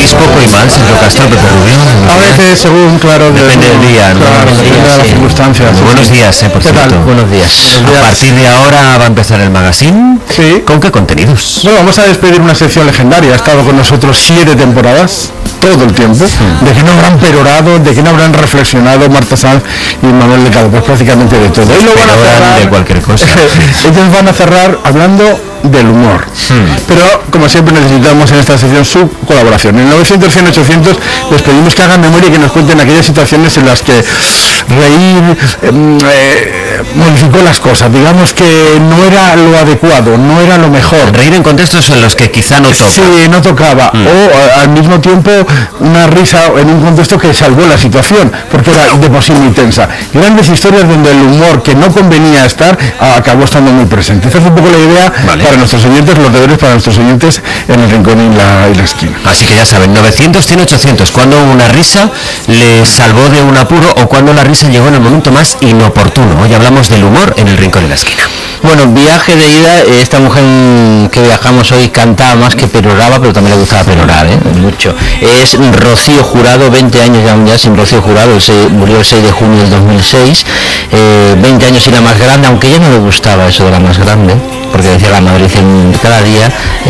Seguís poco y mal, Sergio Castro, Pepe Rubio. A veces, según, claro, depende del día, ¿no? Claro, depende de las circunstancias. Buenos días, por ¿Qué cierto. tal? Buenos días. A partir de ahora va a empezar el magazine. Sí. ¿Con qué contenidos? Bueno, vamos a despedir una sección legendaria. Ha estado con nosotros 7 temporadas, todo el tiempo. De que no habrán perorado, de que no habrán reflexionado Marta Sanz y Manuel de Cabo, pues prácticamente de todo. Y lo van a cerrar, de cualquier cosa. ellos van a cerrar hablando del humor. Pero, como siempre, necesitamos en esta sección su colaboración. En el 900, 100, 800 les pedimos que hagan memoria y que nos cuenten aquellas situaciones en las que reír modificó las cosas. Digamos que no era lo adecuado, no era lo mejor. Reír en contextos en los que quizá no toca. Sí, no tocaba. O al mismo tiempo una risa en un contexto que salvó la situación, porque era de por sí muy tensa. Grandes historias donde el humor que no convenía estar acabó estando muy presente. Esta es un poco la idea para nuestros oyentes, los deberes para nuestros oyentes en el rincón y la esquina. Así que ya saben, 900, 100, 800, cuando una risa le salvó de un apuro o cuando la risa llegó en el momento más inoportuno. Hoy hablamos del humor en el rincón y la esquina. Bueno, viaje de ida, esta mujer que viajamos hoy cantaba más que peroraba, pero también le gustaba perorar, mucho. Es Rocío Jurado, 20 años ya sin Rocío Jurado, murió el 6 de junio del 2006, 20 años y la más grande, aunque ella no le gustaba eso de la más grande, porque decía la madre, dicen cada día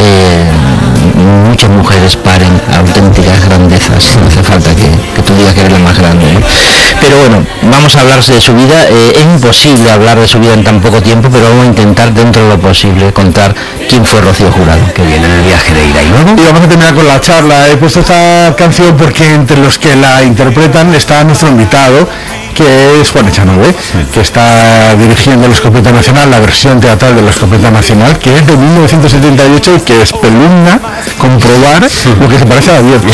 muchas mujeres paren auténticas grandezas, no hace falta que tú digas que eres la más grande, ¿no? Pero bueno, vamos a hablar de su vida. Es imposible hablar de su vida en tan poco tiempo, pero vamos a intentar dentro de lo posible contar quién fue Rocío Jurado, que viene en el viaje de ida y luego. Y vamos a terminar con la charla. He puesto esta canción porque entre los que la interpretan está nuestro invitado, que es Juan Echanove, que está dirigiendo la Escopeta Nacional, la versión teatral de la Escopeta Nacional, que es de 1978 y que espelunga comprobar lo que se parece a la 10.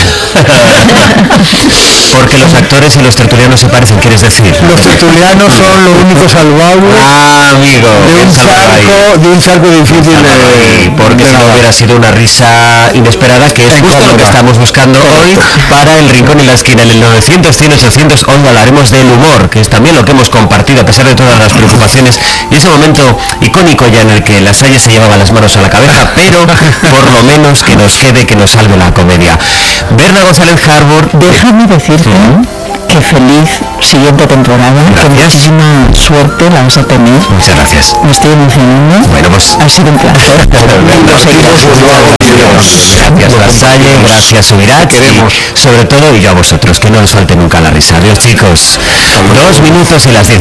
Porque los actores y los tertulianos se parecen, ¿quieres decir? Los tertulianos son lo único salvable amigo, de un charco difícil porque si no hubiera sido una risa inesperada, que es justo lo que estamos buscando hoy para el rincón y la esquina. En el 900, 100, 800 hoy hablaremos del humor, que es también lo que hemos compartido a pesar de todas las preocupaciones y ese momento icónico ya en el que la Salle se llevaba las manos a la cabeza, pero por lo menos que nos quede, que nos salve la comedia. Berna González Harbour. Déjame decirte que feliz siguiente temporada. Gracias. Con muchísima suerte la vas a tener. Muchas gracias. Me estoy emocionando. Bueno, pues ha sido un placer. Gracias La Salle, gracias Subirats, y sobre todo y yo a vosotros, que no os falte nunca la risa. Adiós chicos. 2 minutos y las 10.